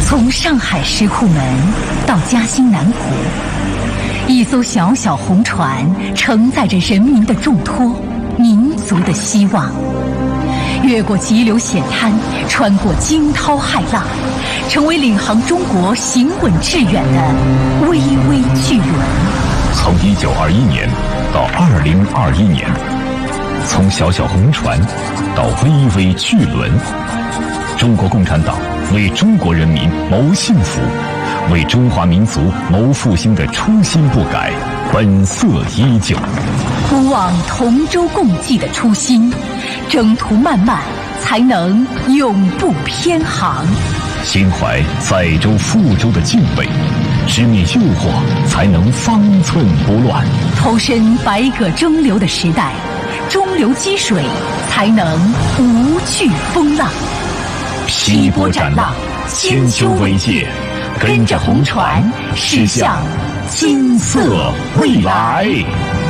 从上海石库门到嘉兴南浦，一艘小小红船承载着人民的重托，民族的希望，越过急流险滩，穿过惊涛骇浪，成为领航中国行稳致远的巍巍巨轮。 从1921年到2021年，从小小红船到巍巍巨轮，中国共产党为中国人民谋幸福，为中华民族谋复兴的初心不改，本色依旧。 不忘同舟共济的初心，征途漫漫，才能永不偏航。 心怀载舟覆舟的敬畏，直面诱惑，才能方寸不乱。 投身百舸争流的时代，中流击水，才能无惧风浪。劈波斩浪，千秋伟业，跟着红船驶向金色未来。